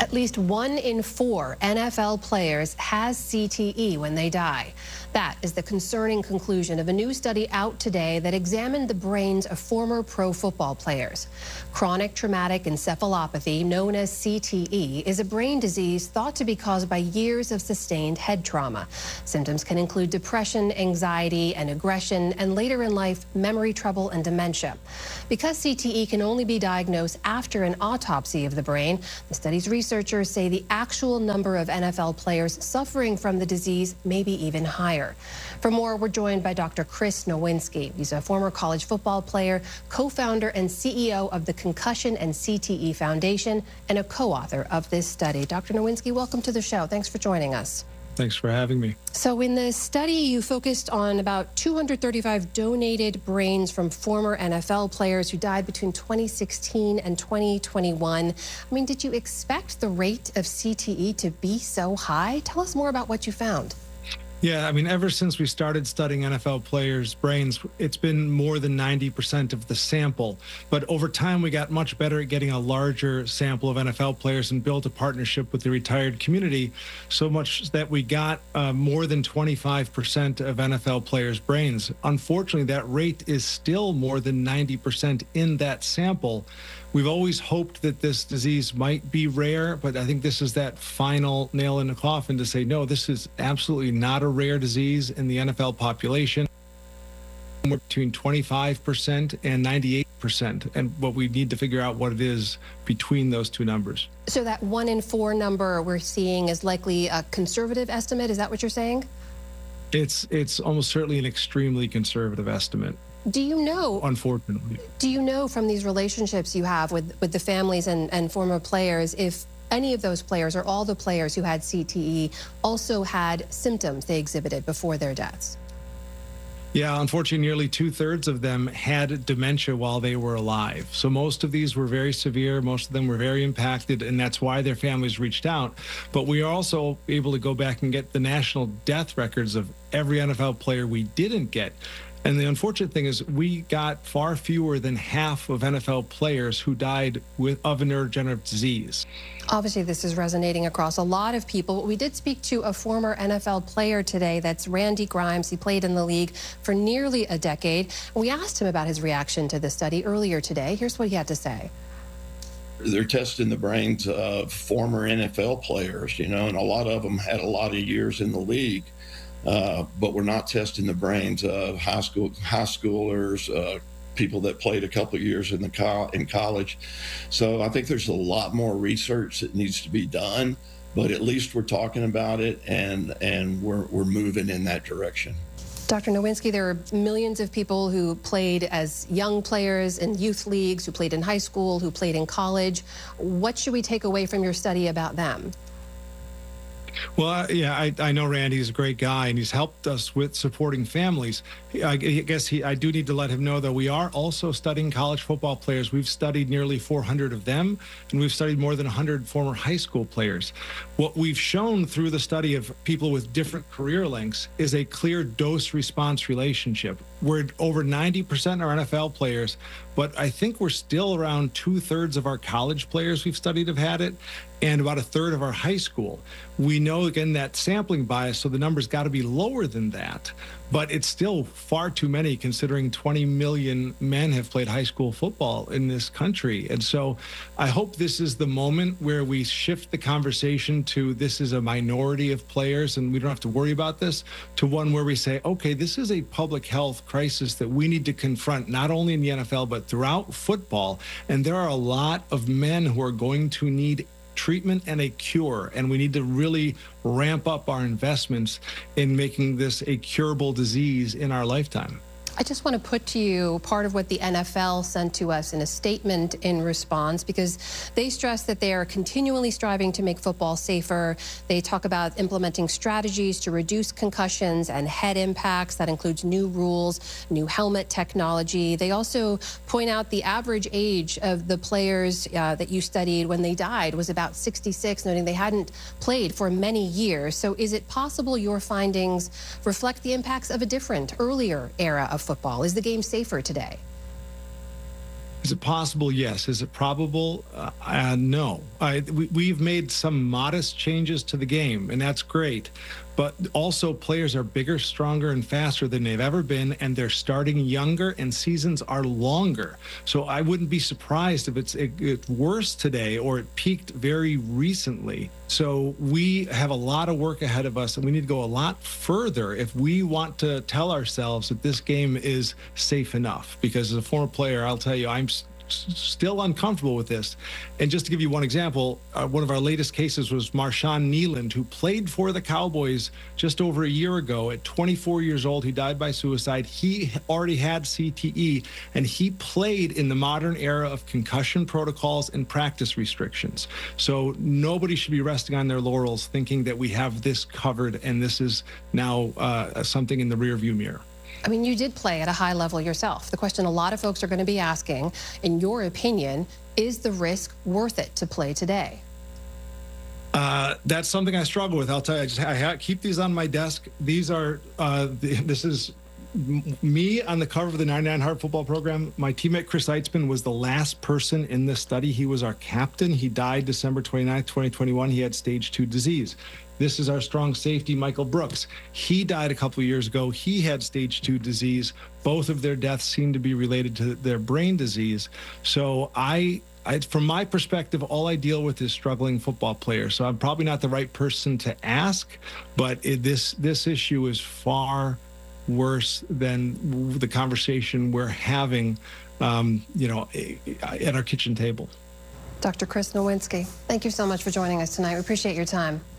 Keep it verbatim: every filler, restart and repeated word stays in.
At least one in four N F L players has C T E when they die. That is the concerning conclusion of a new study out today that examined the brains of former pro football players. Chronic traumatic encephalopathy, known as C T E, is a brain disease thought to be caused by years of sustained head trauma. Symptoms can include depression, anxiety, and aggression, and later in life, memory trouble and dementia. Because C T E can only be diagnosed after an autopsy of the brain, the study's researchers say the actual number of N F L players suffering from the disease may be even higher. For more, we're joined by Doctor Chris Nowinski. He's a former college football player, co-founder and C E O of the Concussion and C T E Foundation, and a co-author of this study. Doctor Nowinski, welcome to the show. Thanks for joining us. Thanks for having me. So in the study, you focused on about two hundred thirty-five donated brains from former N F L players who died between twenty sixteen and twenty twenty-one. I mean, did you expect the rate of C T E to be so high? Tell us more about what you found. Yeah, I mean, ever since we started studying N F L players' brains, it's been more than ninety percent of the sample. But over time, we got much better at getting a larger sample of N F L players and built a partnership with the retired community, so much that we got uh, more than twenty-five percent of N F L players' brains. Unfortunately, that rate is still more than ninety percent in that sample. We've always hoped that this disease might be rare, but I think this is that final nail in the coffin to say, no, this is absolutely not a rare disease in the N F L population. We're between twenty-five percent and ninety-eight percent, and what we need to figure out what it is between those two numbers. So that one in four number we're seeing is likely a conservative estimate. Is that what you're saying? It's, it's almost certainly an extremely conservative estimate. Do you know, unfortunately, do you know from these relationships you have with, with the families and, and former players if any of those players or all the players who had C T E also had symptoms they exhibited before their deaths? Yeah, unfortunately, nearly two-thirds of them had dementia while they were alive. So most of these were very severe. Most of them were very impacted, and that's why their families reached out. But we are also able to go back and get the national death records of every N F L player we didn't get. And the unfortunate thing is we got far fewer than half of N F L players who died with, of a neurodegenerative disease. Obviously, this is resonating across a lot of people. We did speak to a former N F L player today. That's Randy Grimes. He played in the league for nearly a decade. We asked him about his reaction to the study earlier today. Here's what he had to say. They're testing the brains of former N F L players, you know, and a lot of them had a lot of years in the league. Uh, but we're not testing the brains of high school, high schoolers, uh, people that played a couple of years in the co in college. So I think there's a lot more research that needs to be done, but at least we're talking about it, and and we're we're moving in that direction. Doctor Nowinski, there are millions of people who played as young players in youth leagues, who played in high school, who played in college. What should we take away from your study about them? Well, yeah, I, I know Randy's a great guy, and he's helped us with supporting families. I guess he, I do need to let him know, though, we are also studying college football players. We've studied nearly four hundred of them, and we've studied more than one hundred former high school players. What we've shown through the study of people with different career lengths is a clear dose-response relationship. We're over ninety percent are N F L players, but I think we're still around two-thirds of our college players we've studied have had it, and about a third of our high school. We know, again, that sampling bias, so the number's got to be lower than that, but it's still far too many considering twenty million men have played high school football in this country. And so I hope this is the moment where we shift the conversation to this is a minority of players and we don't have to worry about this, to one where we say, okay, this is a public health crisis that we need to confront not only in the N F L, but throughout football. And there are a lot of men who are going to need treatment and a cure, and we need to really ramp up our investments in making this a curable disease in our lifetime. I just want to put to you part of what the N F L sent to us in a statement in response, because they stress that they are continually striving to make football safer. They talk about implementing strategies to reduce concussions and head impacts. That includes new rules, new helmet technology. They also point out the average age of the players uh, that you studied when they died was about sixty-six, noting they hadn't played for many years. So is it possible your findings reflect the impacts of a different, earlier era of football? Is the game safer today? Is it possible? Yes. Is it probable? Uh, uh, no. I, we, we've made some modest changes to the game, and that's great. But also, players are bigger, stronger, and faster than they've ever been, and they're starting younger, and seasons are longer. So I wouldn't be surprised if it's, it, it's worse today or it peaked very recently. So we have a lot of work ahead of us, and we need to go a lot further if we want to tell ourselves that this game is safe enough. Because as a former player, I'll tell you, I'm still uncomfortable with this. And just to give you one example, uh, one of our latest cases was Marshawn Kneeland, who played for the Cowboys just over a year ago. At twenty-four years old, he died by suicide. He already had C T E, and he played in the modern era of concussion protocols and practice restrictions. So nobody should be resting on their laurels thinking that we have this covered and this is now uh, something in the rearview mirror. I mean, you did play at a high level yourself. The question a lot of folks are going to be asking, in your opinion, is the risk worth it to play today? Uh, that's something I struggle with. I'll tell you, I just I keep these on my desk. These are, uh, this is me on the cover of the ninety-nine Hard Football Program. My teammate Chris Eitzman was the last person in this study. He was our captain. He died December twenty-ninth, twenty twenty-one. He had stage two disease. This is our strong safety, Michael Brooks. He died a couple of years ago. He had stage two disease. Both of their deaths seem to be related to their brain disease. So I, I, from my perspective, all I deal with is struggling football players. So I'm probably not the right person to ask, but it, this this issue is far worse than the conversation we're having, um, you know, at our kitchen table. Doctor Chris Nowinski, thank you so much for joining us tonight. We appreciate your time.